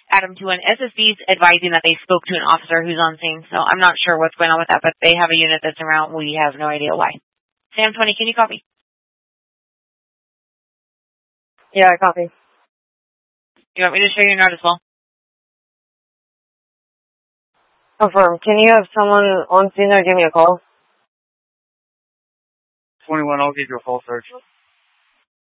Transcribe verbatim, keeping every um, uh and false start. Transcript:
Adam two one. S S B's advising that they spoke to an officer who's on scene, so I'm not sure what's going on with that, but they have a unit that's around. We have no idea why. Sam twenty, can you copy? Yeah, I copy. You want me to show you your note as well? Confirm. Can you have someone on scene there give me a call? twenty-one, I'll give you a full search.